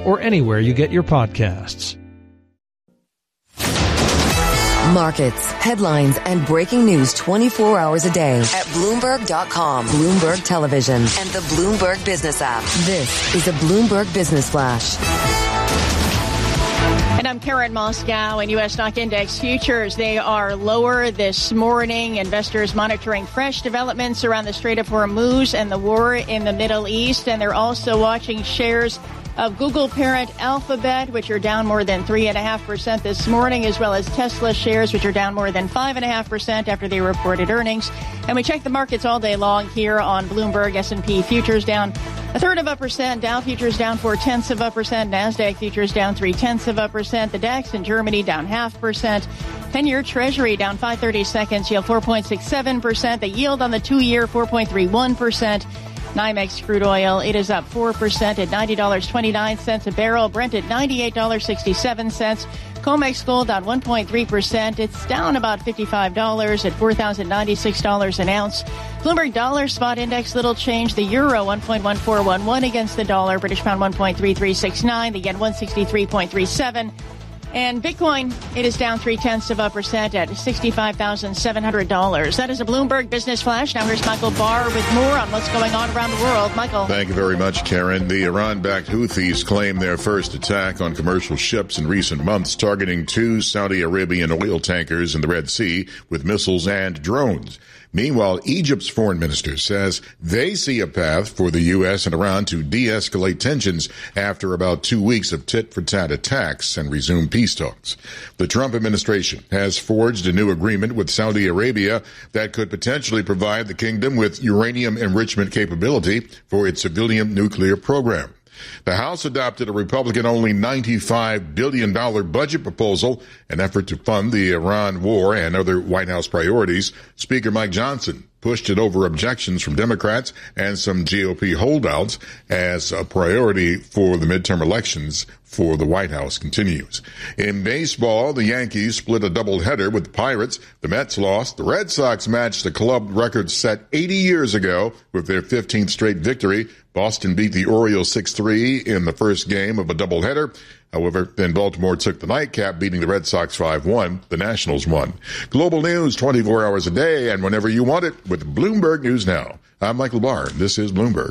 or anywhere you get your podcasts. Markets, headlines, and breaking news 24 hours a day at Bloomberg.com, Bloomberg Television, and the Bloomberg Business app. This is a Bloomberg Business Flash. And I'm Karen Moscow. And U.S. stock index futures, they are lower this morning. Investors monitoring fresh developments around the Strait of Hormuz and the war in the Middle East. And they're also watching shares of Google parent Alphabet, which are down more than 3.5% this morning, as well as Tesla shares, which are down more than 5.5% after they reported earnings. And we check the markets all day long here on Bloomberg. S&P futures down 0.33%, Dow futures down 0.4%, NASDAQ futures down 0.3%, the DAX in Germany down 0.5%, 10-year Treasury down 5/32, yield 4.67%, the yield on the 2-year 4.31%. NYMEX crude oil, it is up 4% at $90.29 a barrel. Brent at $98.67. COMEX gold down 1.3%. It's down about $55 at $4,096 an ounce. Bloomberg dollar spot index, little change. The euro 1.1411 against the dollar. British pound 1.3369. The yen 163.37. And Bitcoin, it is down 0.3% at $65,700. That is a Bloomberg Business Flash. Now here's Michael Barr with more on what's going on around the world. Michael. Thank you very much, Karen. The Iran-backed Houthis claim their first attack on commercial ships in recent months, targeting 2 Saudi Arabian oil tankers in the Red Sea with missiles and drones. Meanwhile, Egypt's foreign minister says they see a path for the U.S. and Iran to de-escalate tensions after about 2 weeks of tit-for-tat attacks and resume peace talks. The Trump administration has forged a new agreement with Saudi Arabia that could potentially provide the kingdom with uranium enrichment capability for its civilian nuclear program. The House adopted a Republican-only $95 billion budget proposal, an effort to fund the Iran war and other White House priorities. Speaker Mike Johnson pushed it over objections from Democrats and some GOP holdouts as a priority for the midterm elections for the White House continues. In baseball, the Yankees split a doubleheader with the Pirates. The Mets lost. The Red Sox matched the club record set 80 years ago with their 15th straight victory. Boston beat the Orioles 6-3 in the first game of a doubleheader. However, then Baltimore took the nightcap, beating the Red Sox 5-1. The Nationals won. Global news 24 hours a day and whenever you want it with Bloomberg News Now. I'm Michael Barr. This is Bloomberg.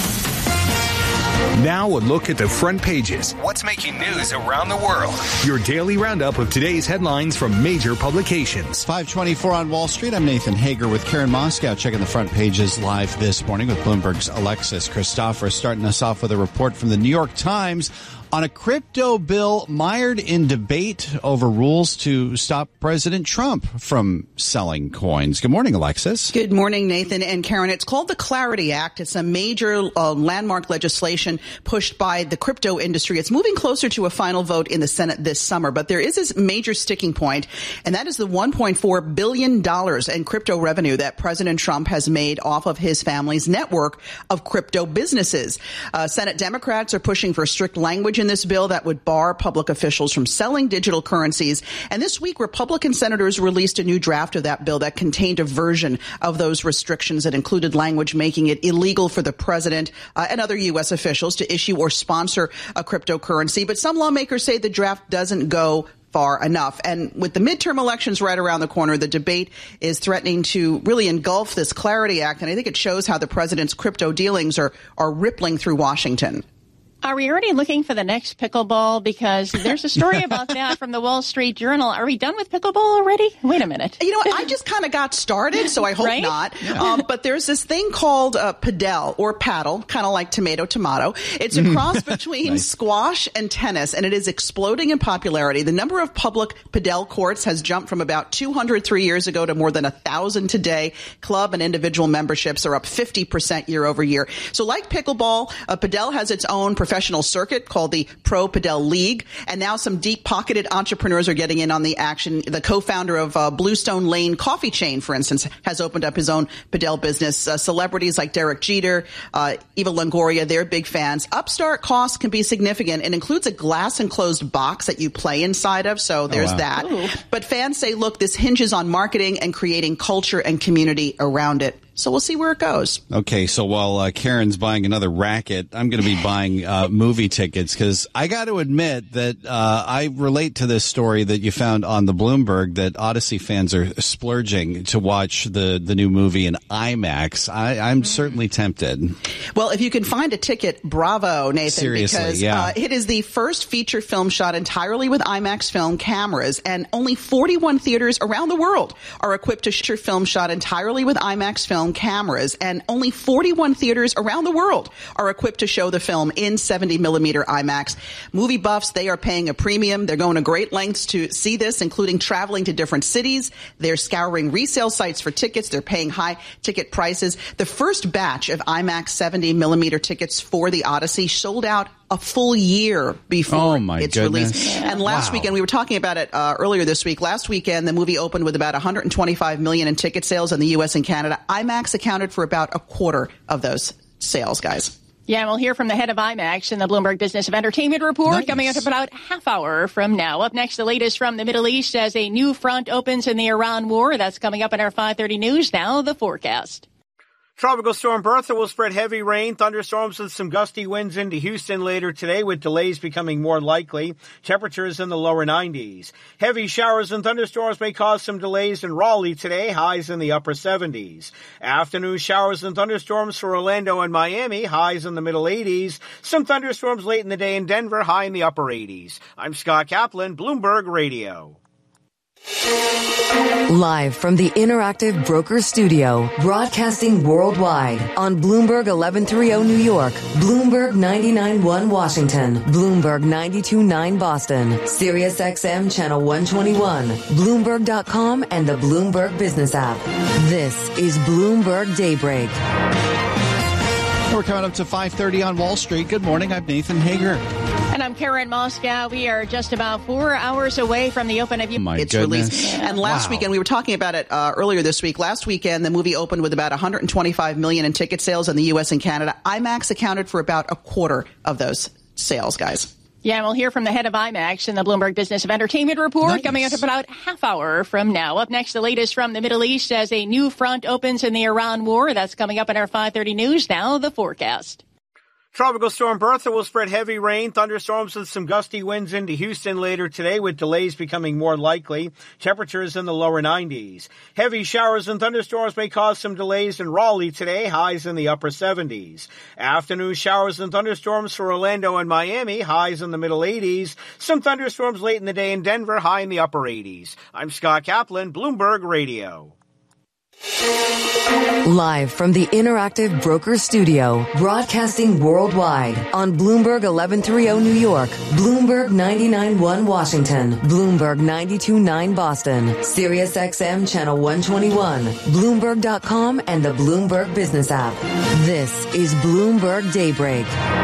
Now a look at the front pages. What's making news around the world? Your daily roundup of today's headlines from major publications. 5:24 on Wall Street. I'm Nathan Hager with Karen Moscow, checking the front pages live this morning with Bloomberg's Alexis Christoforous, starting us off with a report from the New York Times on a crypto bill mired in debate over rules to stop President Trump from selling coins. Good morning, Alexis. Good morning, Nathan and Karen. It's called the Clarity Act. It's a major landmark legislation pushed by the crypto industry. It's moving closer to a final vote in the Senate this summer, but there is this major sticking point, and that is the $1.4 billion in crypto revenue that President Trump has made off of his family's network of crypto businesses. Senate Democrats are pushing for strict language in this bill that would bar public officials from selling digital currencies. And this week, Republican senators released a new draft of that bill that contained a version of those restrictions that included language making it illegal for the president and other U.S. officials to issue or sponsor a cryptocurrency. But some lawmakers say the draft doesn't go far enough. And with the midterm elections right around the corner, the debate is threatening to really engulf this Clarity Act. And I think it shows how the president's crypto dealings are rippling through Washington. Are we already looking for the next pickleball? Because there's a story about that from the Wall Street Journal. Are we done with pickleball already? Wait a minute. You know what? I just kind of got started, so I hope right? not. Yeah. But there's this thing called padel or paddle, kind of like tomato. It's a cross between nice. Squash and tennis, and it is exploding in popularity. The number of public padel courts has jumped from about 200 3 years ago to more than 1,000 today. Club and individual memberships are up 50% year over year. So like pickleball, padel has its own professional circuit called the Pro Padel League, and now some deep-pocketed entrepreneurs are getting in on the action. The co-founder of Bluestone Lane Coffee Chain, for instance, has opened up his own padel business. Celebrities like Derek Jeter, Eva Longoria, they're big fans. Upstart costs can be significant and includes a glass-enclosed box that you play inside of, so there's that. Ooh. But fans say, look, this hinges on marketing and creating culture and community around it. So we'll see where it goes. Okay, so while Karen's buying another racket, I'm going to be buying movie tickets because I got to admit that I relate to this story that you found on the Bloomberg that Odyssey fans are splurging to watch the new movie in IMAX. I'm certainly tempted. Well, if you can find a ticket, bravo, Nathan. Seriously, because yeah. It is the first feature film shot entirely with IMAX film cameras, and only 41 theaters around the world are equipped to shoot film shot entirely with IMAX film cameras, and only 41 theaters around the world are equipped to show the film in 70 millimeter IMAX. Movie buffs, they are paying a premium. They're going to great lengths to see this, including traveling to different cities. They're scouring resale sites for tickets. They're paying high ticket prices. The first batch of IMAX 70 millimeter tickets for the Odyssey sold out a full year before it's released. And last weekend, we were talking about it earlier this week. Last weekend, the movie opened with about $125 million in ticket sales in the U.S. and Canada. IMAX accounted for about a quarter of those sales, guys. Yeah, we'll hear from the head of IMAX in the Bloomberg Business of Entertainment report coming up about half hour from now. Up next, the latest from the Middle East as a new front opens in the Iran war. That's coming up in our 5:30 news. Now, the forecast. Tropical storm Bertha will spread heavy rain, thunderstorms with some gusty winds into Houston later today, with delays becoming more likely. Temperatures in the lower 90s. Heavy showers and thunderstorms may cause some delays in Raleigh today, highs in the upper 70s. Afternoon showers and thunderstorms for Orlando and Miami, highs in the middle 80s. Some thunderstorms late in the day in Denver, high in the upper 80s. I'm Scott Kaplan, Bloomberg Radio. Live from the Interactive Broker Studio, broadcasting worldwide on Bloomberg 1130 New York, Bloomberg 99.1 Washington, Bloomberg 92.9 Boston, Sirius XM Channel 121, Bloomberg.com, and the Bloomberg Business app. This is Bloomberg Daybreak. We're coming up to 5:30 on Wall Street. Good morning. I'm Nathan Hager. And I'm Karen Moscow. We are just about 4 hours away from the open of It's released. And last weekend, we were talking about it earlier this week. Last weekend, the movie opened with about $125 million in ticket sales in the U.S. and Canada. IMAX accounted for about a quarter of those sales, guys. Yeah, we'll hear from the head of IMAX in the Bloomberg Business of Entertainment report coming up about half hour from now. Up next, the latest from the Middle East as a new front opens in the Iran war. That's coming up in our 5:30 news. Now, the forecast. Tropical storm Bertha will spread heavy rain, thunderstorms with some gusty winds into Houston later today, with delays becoming more likely. Temperatures in the lower 90s. Heavy showers and thunderstorms may cause some delays in Raleigh today, highs in the upper 70s. Afternoon showers and thunderstorms for Orlando and Miami, highs in the middle 80s. Some thunderstorms late in the day in Denver, high in the upper 80s. I'm Scott Kaplan, Bloomberg Radio. Live from the Interactive Broker Studio, broadcasting worldwide on Bloomberg 1130 New York, Bloomberg 99.1 Washington, Bloomberg 92.9 Boston, Sirius XM Channel 121, Bloomberg.com, and the Bloomberg Business app. This is Bloomberg Daybreak.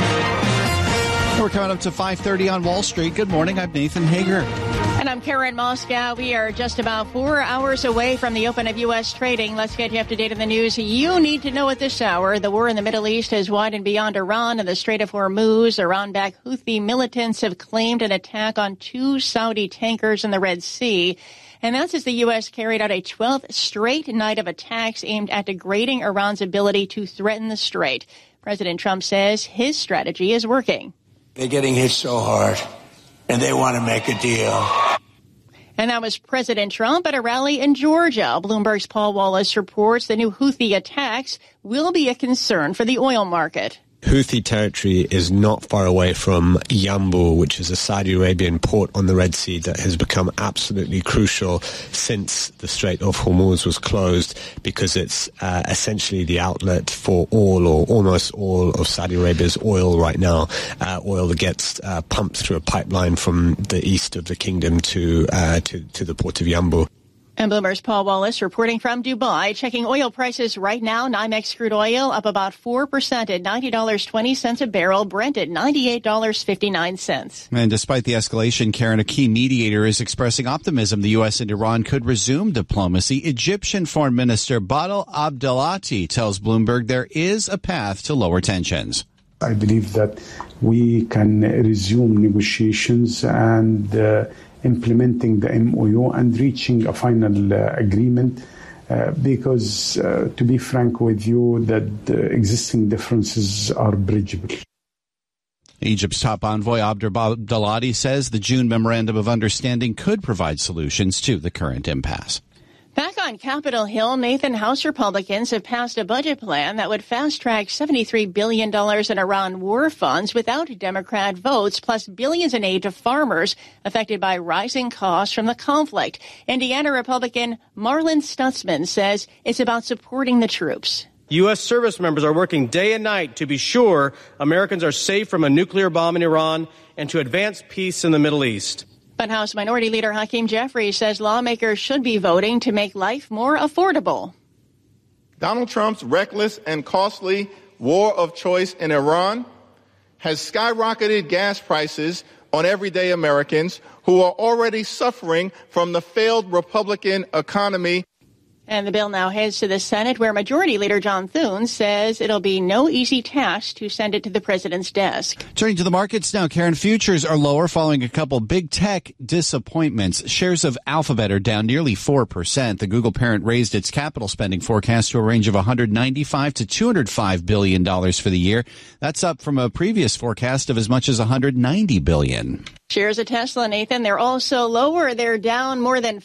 We're coming up to 5:30 on Wall Street. Good morning. I'm Nathan Hager. And I'm Karen Moscow. We are just about 4 hours away from the open of U.S. trading. Let's get you up to date on the news you need to know at this hour. The war in the Middle East has widened beyond Iran and the Strait of Hormuz. Iran-backed Houthi militants have claimed an attack on 2 Saudi tankers in the Red Sea. And that's as the U.S. carried out a 12th straight night of attacks aimed at degrading Iran's ability to threaten the strait. President Trump says his strategy is working. They're getting hit so hard, and they want to make a deal. And that was President Trump at a rally in Georgia. Bloomberg's Paul Wallace reports the new Houthi attacks will be a concern for the oil market. Houthi territory is not far away from Yanbu, which is a Saudi Arabian port on the Red Sea that has become absolutely crucial since the Strait of Hormuz was closed, because it's essentially the outlet for all or almost all of Saudi Arabia's oil right now, oil that gets pumped through a pipeline from the east of the kingdom to the port of Yanbu. And Bloomberg's Paul Wallace reporting from Dubai. Checking oil prices right now. NYMEX crude oil up about 4% at $90.20 a barrel. Brent at $98.59. And despite the escalation, Karen, a key mediator is expressing optimism the U.S. and Iran could resume diplomacy. Egyptian Foreign Minister Badr Abdelati tells Bloomberg there is a path to lower tensions. I believe that we can resume negotiations and implementing the MOU and reaching a final agreement because, to be frank with you, that the existing differences are bridgeable. Egypt's top envoy Abder Abdelhadi says the June Memorandum of Understanding could provide solutions to the current impasse. Back on Capitol Hill, Nathan, House Republicans have passed a budget plan that would fast-track $73 billion in Iran war funds without Democrat votes, plus billions in aid to farmers affected by rising costs from the conflict. Indiana Republican Marlin Stutzman says it's about supporting the troops. U.S. service members are working day and night to be sure Americans are safe from a nuclear bomb in Iran and to advance peace in the Middle East. But House Minority Leader Hakeem Jeffries says lawmakers should be voting to make life more affordable. Donald Trump's reckless and costly war of choice in Iran has skyrocketed gas prices on everyday Americans who are already suffering from the failed Republican economy. And the bill now heads to the Senate, where Majority Leader John Thune says it'll be no easy task to send it to the president's desk. Turning to the markets now, Karen, futures are lower following a couple big tech disappointments. Shares of Alphabet are down nearly 4%. The Google parent raised its capital spending forecast to a range of $195 to $205 billion for the year. That's up from a previous forecast of as much as $190 billion. Shares of Tesla, Nathan, they're also lower. They're down more than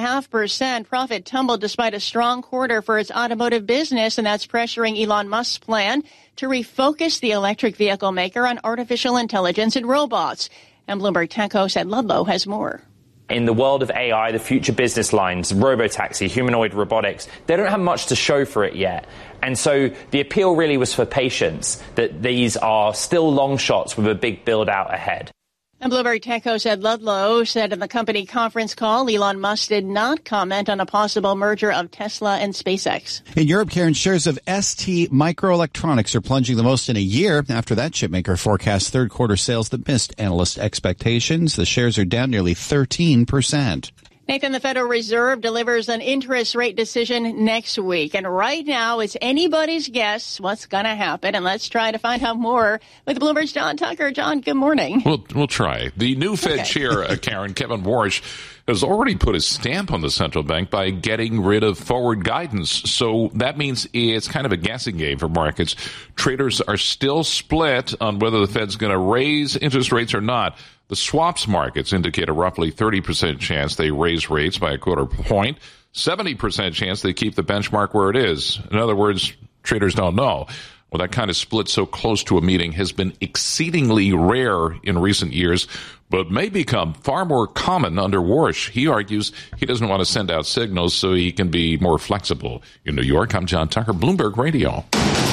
5.5%. Profit tumbled despite a strong quarter for its automotive business, and that's pressuring Elon Musk's plan to refocus the electric vehicle maker on artificial intelligence and robots. And Bloomberg Tech host Ed Ludlow has more. In the world of AI, the future business lines, robotaxi, humanoid robotics, they don't have much to show for it yet. And so the appeal really was for patience, that these are still long shots with a big build out ahead. And Bloomberg Tech host Ed Ludlow said in the company conference call, Elon Musk did not comment on a possible merger of Tesla and SpaceX. In Europe, Karen, shares of ST Microelectronics are plunging the most in a year after that chipmaker forecast third quarter sales that missed analyst expectations. The shares are down nearly 13%. Nathan, the Federal Reserve delivers an interest rate decision next week. And right now, it's anybody's guess what's going to happen. And let's try to find out more with Bloomberg's John Tucker. John, good morning. We'll try. The new Fed chair, Karen, Kevin Warsh, has already put his stamp on the central bank by getting rid of forward guidance. So that means it's kind of a guessing game for markets. Traders are still split on whether the Fed's going to raise interest rates or not. The swaps markets indicate a roughly 30% chance they raise rates by a quarter point, 70% chance they keep the benchmark where it is. In other words, traders don't know. Well, that kind of split so close to a meeting has been exceedingly rare in recent years, but may become far more common under Warsh. He argues he doesn't want to send out signals so he can be more flexible. In New York, I'm John Tucker, Bloomberg Radio.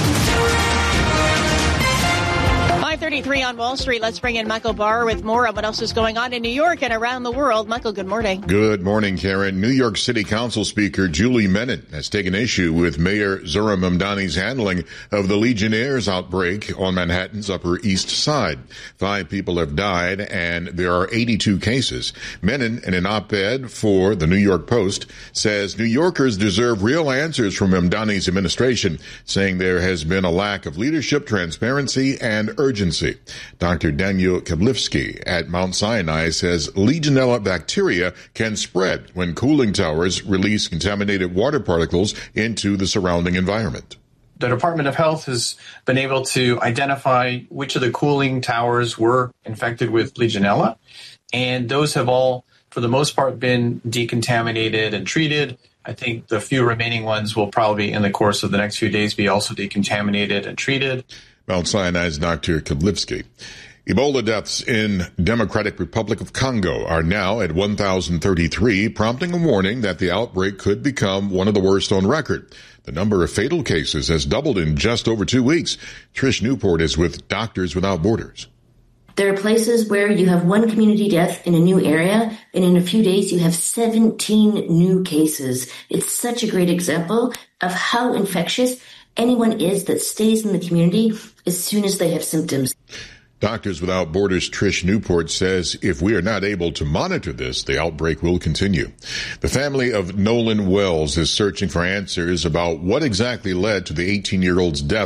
5:33 on Wall Street. Let's bring in Michael Barr with more of what else is going on in New York and around the world. Michael, good morning. Good morning, Karen. New York City Council Speaker Julie Menin has taken issue with Mayor Zohran Mamdani's handling of the Legionnaires' outbreak on Manhattan's Upper East Side. 5 people have died, and there are 82 cases. Menin, in an op-ed for the New York Post, says New Yorkers deserve real answers from Mamdani's administration, saying there has been a lack of leadership, transparency, and urgency. Dr. Daniel Kablivsky at Mount Sinai says Legionella bacteria can spread when cooling towers release contaminated water particles into the surrounding environment. The Department of Health has been able to identify which of the cooling towers were infected with Legionella, and those have all, for the most part, been decontaminated and treated. I think the few remaining ones will probably, in the course of the next few days, be also decontaminated and treated. Mount Sinai's Dr. Kablivsky. Ebola deaths in Democratic Republic of Congo are now at 1,033, prompting a warning that the outbreak could become one of the worst on record. The number of fatal cases has doubled in just over 2 weeks. Trish Newport is with Doctors Without Borders. There are places where you have one community death in a new area, and in a few days you have 17 new cases. It's such a great example of how infectious anyone is that stays in the community as soon as they have symptoms. Doctors Without Borders' Trish Newport says if we are not able to monitor this, the outbreak will continue. The family of Nolan Wells is searching for answers about what exactly led to the 18-year-old's death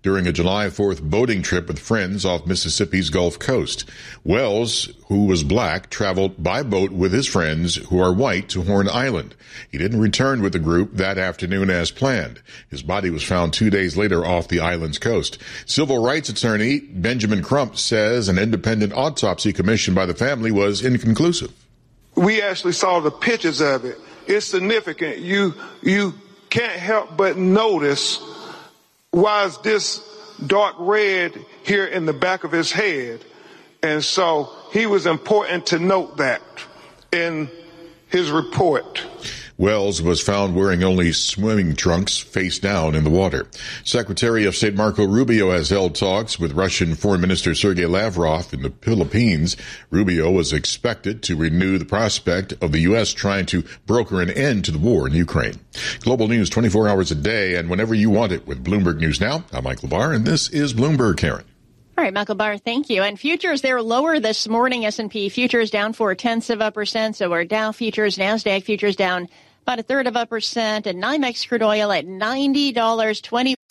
during a July 4th boating trip with friends off Mississippi's Gulf Coast. Wells, who was black, traveled by boat with his friends, who are white, to Horn Island. He didn't return with the group that afternoon as planned. His body was found 2 days later off the island's coast. Civil rights attorney Benjamin Crump says an independent autopsy commissioned by the family was inconclusive. We actually saw the pictures of it. It's significant. You can't help but notice why is this dark red here in the back of his head. And so he was important to note that in his report. Wells was found wearing only swimming trunks face down in the water. Secretary of State Marco Rubio has held talks with Russian Foreign Minister Sergei Lavrov in the Philippines. Rubio was expected to renew the prospect of the U.S. trying to broker an end to the war in Ukraine. Global news 24 hours a day and whenever you want it with Bloomberg News Now. I'm Michael Barr, and this is Bloomberg, Karen. All right, Michael Barr, thank you. And futures, they're lower this morning. S&P futures down 0.4%. So are Dow futures, NASDAQ futures down about 1/3%. And NYMEX crude oil at $90.20.